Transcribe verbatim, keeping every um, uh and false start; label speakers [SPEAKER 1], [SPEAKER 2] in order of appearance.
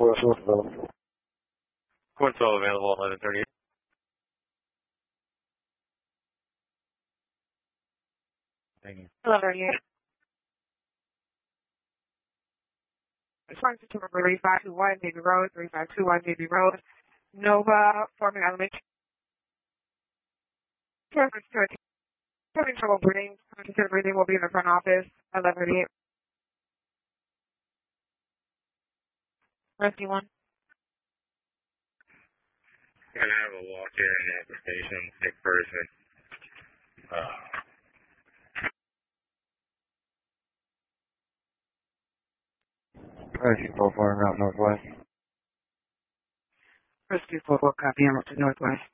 [SPEAKER 1] Northwest, what's available?
[SPEAKER 2] What's all available, eleven thirty-eight. Thank you.
[SPEAKER 3] eleven thirty-eight. Trying to remember three five two one Navy Road, three five two one Navy Road, Nova, forming elementary. Reference to a having trouble breathing. Concentrated breathing will be in the front office, eleven thirty-eight. Rescue one.
[SPEAKER 2] I'm going to have a walk-in application, sick person. Uh,
[SPEAKER 1] Rescue four four, Route Northwest.
[SPEAKER 3] Rescue four four, copy, en route to Northwest.